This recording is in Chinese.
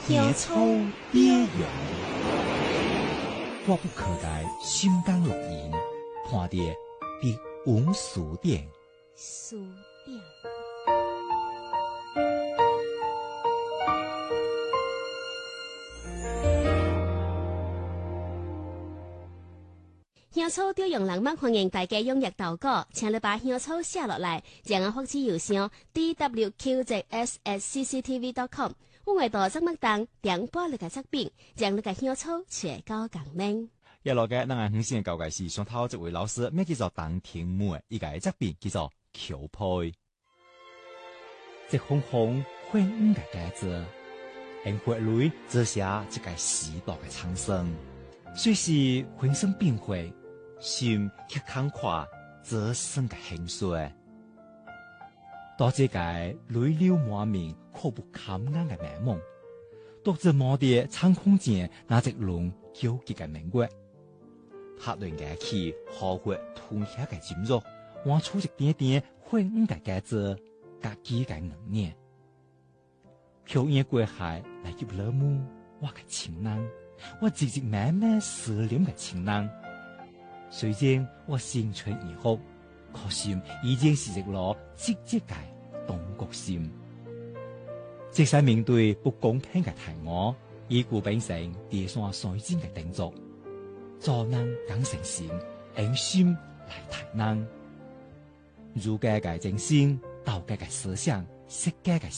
野草蝶谣，我不可待心肝录音，看的比文书店。 书店。香草调用人们歡迎大家踴躍投稿，請你把香草寫落來，將我發至郵箱 dwq@cctv.com。我會到節目當點播你嘅作品，將你嘅香草寫高共鳴。 一路嘅咱係先嘅教界是上頭這位老師，咩叫做當天母嘅一個作品叫做橋配。 這紅紅歡五嘅佳節，喺血裏折下一個時代嘅蒼生，雖是渾身變化，心卻慷慨折生嘅興衰。到這個淚流滿面、苦不堪言嘅美夢，獨自摸啲蒼空間那隻龍糾結嘅明月，拍斷嘅氣，好血吞下嘅金肉，挖出一點點歡五嘅佳節，夾幾嘅能念。飄逸過海來入了夢，我嘅情人，我寂寂漫漫思念嘅情人。雖然我青春已哭，可心已經是一顆積極嘅東國心。即使面對不公平嘅題目，以故變成第三水晶嘅定作，做人更誠心，用心來談人。儒家嘅精神，道家嘅思想，釋家嘅